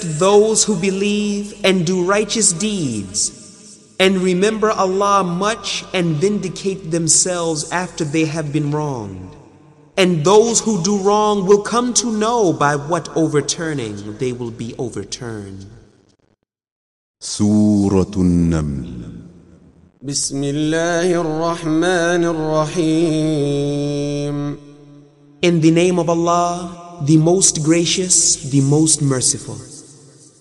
Except those who believe and do righteous deeds, and remember Allah much and vindicate themselves after they have been wronged. And those who do wrong will come to know by what overturning they will be overturned. Surah An-Naml. Bismillahir Rahmanir Rahim. In the name of Allah, the most gracious, the most merciful.